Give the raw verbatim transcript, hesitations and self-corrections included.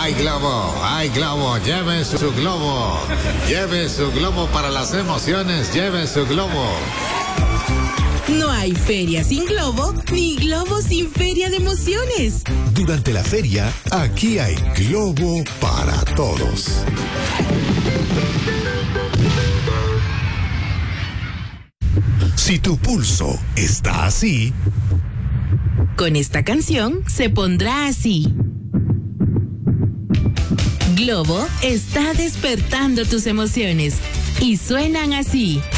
¡Ay, Globo! ¡Ay, Globo! ¡Lleve su globo! ¡Lleve su globo para las emociones! ¡Lleve su globo! No hay feria sin globo, ni globo sin feria de emociones. Durante la feria, aquí hay globo para todos. Si tu pulso está así, con esta canción se pondrá así. Globo está despertando tus emociones y suenan así.